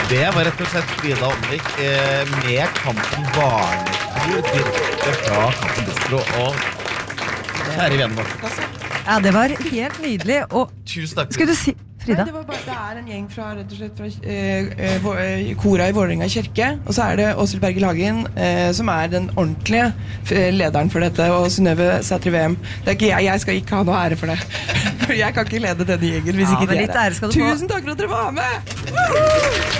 Det var rett og slett Frida Åndvik med Kampen Barnekur direkte fra Kampen Bistro og kjære venn vår. Ja, det var helt nydelig. Og Tusen takk. skulle du si, Frida? Nei, det er en gjeng fra, rett og slett, fra Kora i Vålerenga kirke, og så er det Åshild Bergil Hagen, som er den ordentlige lederen for dette, og Synnøve Sætre VM. Det er ikke jeg skal ikke ha noe ære for det. For jeg kan ikke lede denne gjengen hvis ikke men de litt er ære skal du få. Tusen takk for at dere var med!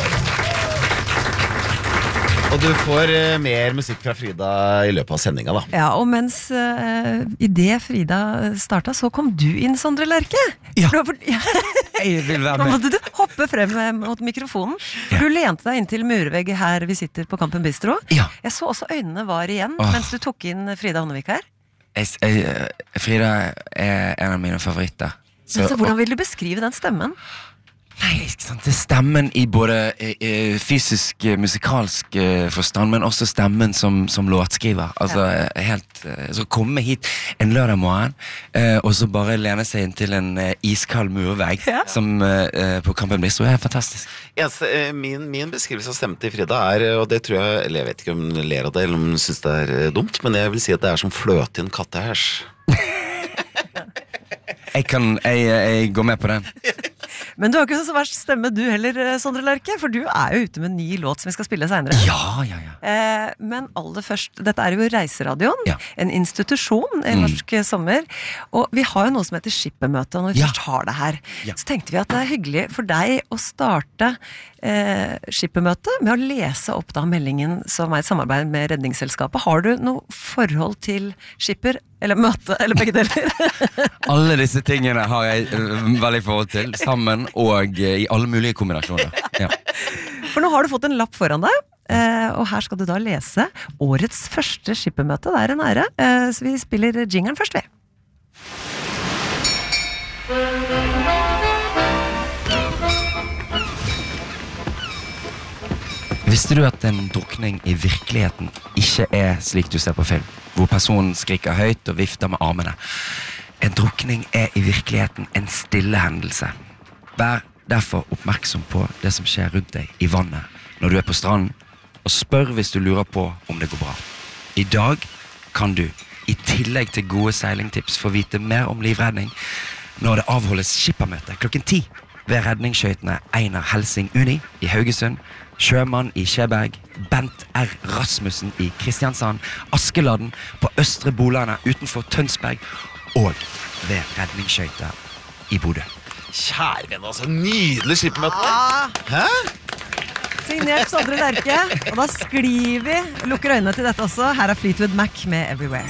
Og du får mer musikk fra Frida i løpet av sendinga da. Ja, og mens i det Frida startet, så kom du inn, Sondre Lerche. Ja. Ja. Jeg vil være Nå med. måtte du hoppe frem mot mikrofonen. For du lente deg inn til murvegg her vi sitter på Kampen Bistro. Ja. Jeg så også øynene var igjen mens du tok inn Frida Åndvik her. Frida er en av mine favoritter. Så hvordan vil du beskrive den stemmen? Nei, ikke sant? Det er stemmen i både fysisk, musikalsk forstand, men også stemmen som låtskriver. Altså, helt så komme hit en lørdag morgen, og så bare lene seg inn til en iskald murvegg, som på Kampen Bistro er fantastisk. Min beskrivelse av stemmen til Frida og det tror jeg, eller jeg vet ikke om hun ler av det, eller om hun synes det er dumt, men jeg vil si at det er som fløte i en kattehærs. Jeg går med på den. Men du har ikke så verst stemme du heller, Sondre Lerche, for du er jo ute med en ny låt som vi skal spille senere. Ja. Men aller først, dette er jo Reiseradioen, Ja. en institusjon i norsk sommer, og vi har jo noe som heter Skippermøte, og når vi først har det her, så tenkte vi at det er hyggelig for deg å starte Skippermøte med å lese opp da meldingen som er et samarbeid med Redningsselskapet. Har du noe forhold til skipper, eller møte, eller begge deler? Alle disse tingene har jeg veldig forhold til, sammen og i alle mulige kombinasjoner. Ja. For nå har du fått en lapp foran deg, og her skal du da lese årets første skippermøte. Det er en ære, så vi spiller jinglen først, vi. Visste du at en drukning i virkeligheten ikke er slik du ser på film, hvor personen skriker høyt og vifter med armene? En drukning er i virkeligheten en stille hendelse. Vær derfor oppmerksom på det som skjer rundt deg i vannet når du er på stranden, og spør hvis du lurer på om det går bra. I dag kan du, i tillegg til gode seilingtips, få vite mer om livredning når det avholdes skippermøte klokken 10 ved redningsskøytene Einar Helsing Uni i Haugesund, Sjømann i Skjeberg, Bent R. Rasmussen i Kristiansand, Askeladden på Østre Bolane utenfor Tønsberg og ved redningsskøyter i Bodø. Kjære venn, altså, nydelig skippermøte. Hæ? Signert Sondre Lerche, og da sklir vi, lukker øynene til dette også. Her er Fleetwood Mac med Everywhere.